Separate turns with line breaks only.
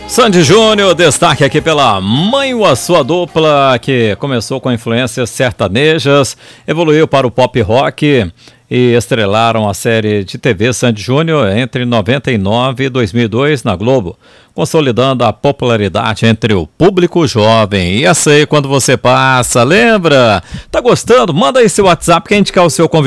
Sandy Júnior, destaque aqui pela Mãe ou a Sua Dupla, que começou com influências sertanejas, evoluiu para o pop rock e estrelaram a série de TV Sandy Júnior entre 99 e 2002 na Globo, consolidando a popularidade entre o público jovem. E essa aí, quando você passa, lembra? Tá gostando? Manda aí seu WhatsApp que a gente quer o seu convite.